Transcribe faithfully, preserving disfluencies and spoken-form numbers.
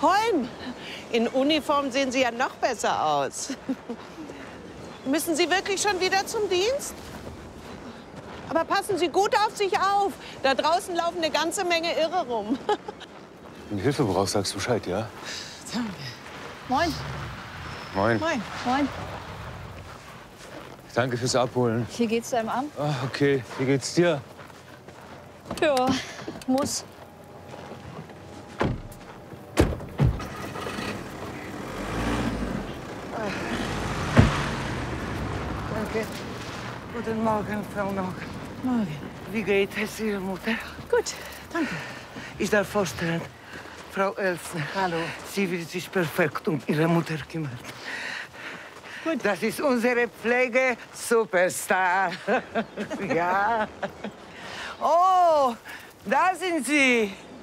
Holm, in Uniform sehen Sie ja noch besser aus. Müssen Sie wirklich schon wieder zum Dienst? Aber passen Sie gut auf sich auf. Da draußen laufen eine ganze Menge Irre rum. Wenn du Hilfe brauchst, sagst du Bescheid, ja? Danke. Moin. Moin. Moin. Moin. Danke fürs Abholen. Wie geht's deinem Arm? Ach, okay. Wie geht's dir? Ja, muss. Danke. Guten Morgen, Frau Nock. Morgen. Wie geht es Ihrer Mutter? Gut, danke. Ich darf vorstellen, Frau Elsner. Hallo. Sie will sich perfekt um Ihre Mutter kümmern. Gut. Das ist unsere Pflege-Superstar. Ja. Oh, da sind Sie.